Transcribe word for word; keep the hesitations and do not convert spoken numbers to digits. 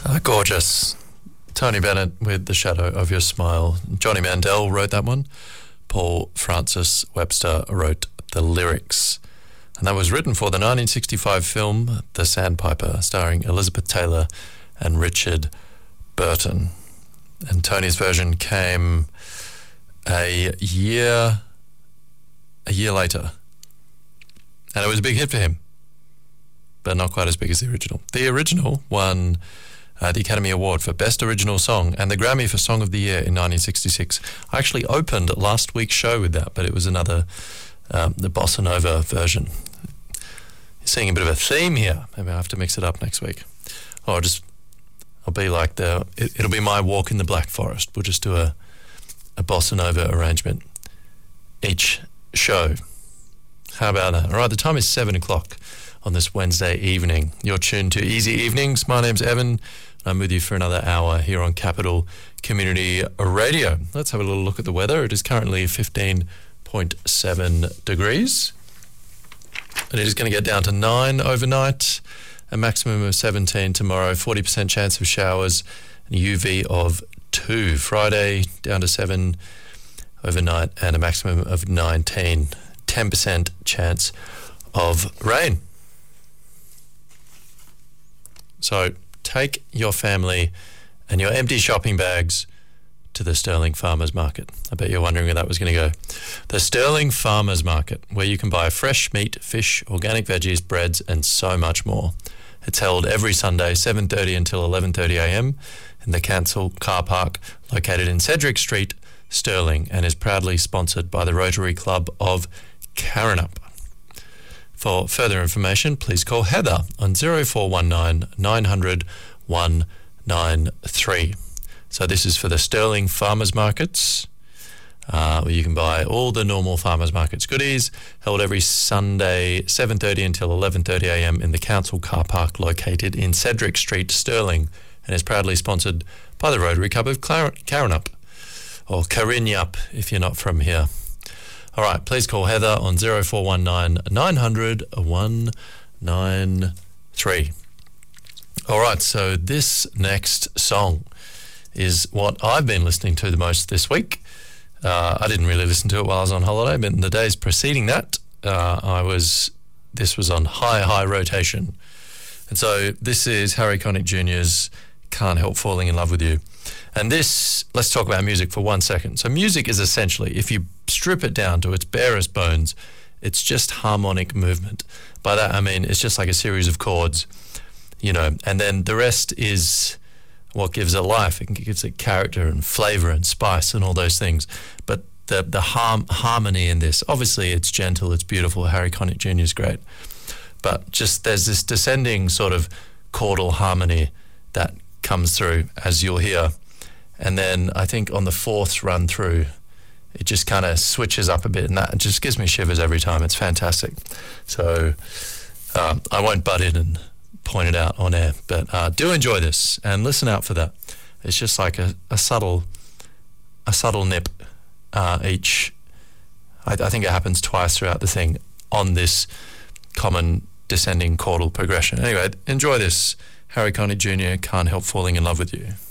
Uh, gorgeous. Tony Bennett with The Shadow of Your Smile. Johnny Mandel wrote that one. Paul Francis Webster wrote the lyrics. And that was written for the nineteen sixty-five film The Sandpiper, starring Elizabeth Taylor and Richard Burton. And Tony's version came a year, a year later. And it was a big hit for him, but not quite as big as the original. The original won uh, the Academy Award for Best Original Song and the Grammy for Song of the Year in nineteen sixty-six. I actually opened last week's show with that, but it was another, um, the Bossa Nova version. You're seeing a bit of a theme here. Maybe I'll have to mix it up next week. Or just, I'll be like the, it, it'll be my walk in the Black Forest. We'll just do a, a Bossa Nova arrangement each show. How about that? All right, the time is seven o'clock on this Wednesday evening. You're tuned to Easy Evenings. My name's Evan. I'm with you for another hour here on Capital Community Radio. Let's have a little look at the weather. It is currently fifteen point seven degrees. And it is going to get down to nine overnight, a maximum of seventeen tomorrow, forty percent chance of showers, and a U V of two. Friday, down to seven overnight, and a maximum of nineteen. ten percent chance of rain. So take your family and your empty shopping bags to the Sterling Farmers Market. I bet you're wondering where that was going to go. The Sterling Farmers Market, where you can buy fresh meat, fish, organic veggies, breads, and so much more. It's held every Sunday, seven thirty until eleven thirty a m in the Council Car Park located in Cedric Street, Stirling, and is proudly sponsored by the Rotary Club of Karrinyup. For further information, please call Heather on zero four one nine, nine hundred, one nine three. So this is for the Sterling Farmers Markets, uh, where you can buy all the normal Farmers Markets goodies, held every Sunday, seven thirty until eleven thirty a m in the Council Car Park located in Cedric Street, Stirling, and is proudly sponsored by the Rotary Club of Karrinyup, or Karrinyup if you're not from here. All right, please call Heather on zero four one nine, nine hundred, one nine three. All right, so this next song is what I've been listening to the most this week. Uh, I didn't really listen to it while I was on holiday, but in the days preceding that, uh, I was. This was on high, high rotation. And so this is Harry Connick Junior's Can't Help Falling in Love with You. And this, let's talk about music for one second. So music is essentially, if you strip it down to its barest bones, it's just harmonic movement. By that I mean it's just like a series of chords, you know, and then the rest is what gives it life. It gives it character and flavour and spice and all those things. But the the harm, harmony in this, obviously it's gentle, it's beautiful. Harry Connick Junior is great. But just there's this descending sort of chordal harmony that comes through, as you'll hear. And then I think on the fourth run through, it just kind of switches up a bit, and that just gives me shivers every time. It's fantastic. So um, I won't butt in and point it out on air, but uh, do enjoy this and listen out for that. It's just like a, a subtle, a subtle nip uh, each. I, I think it happens twice throughout the thing on this common descending chordal progression. Anyway, enjoy this. Harry Connick Junior, Can't Help Falling in Love with You.